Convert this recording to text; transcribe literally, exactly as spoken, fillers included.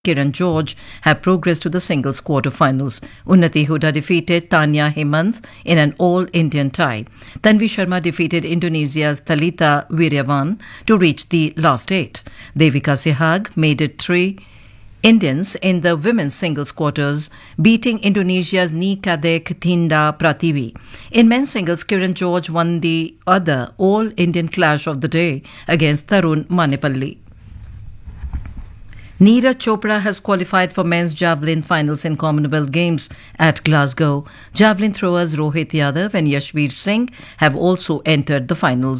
Kiran George have progressed to the singles quarter-finals. Unnati Huda defeated Tanya Hemant in an all-Indian tie. Tanvi Sharma defeated Indonesia's Thalita Wiryawan to reach the last eight. Devika Sehag made it three Indians in the women's singles quarters, beating Indonesia's Nikadek Thinda Prativi. In men's singles, Kiran George won the other all-Indian clash of the day against Tarun Manipalli. Neeraj Chopra has qualified for men's javelin finals in Commonwealth Games at Glasgow. Javelin throwers Rohit Yadav and Yashveer Singh have also entered the finals.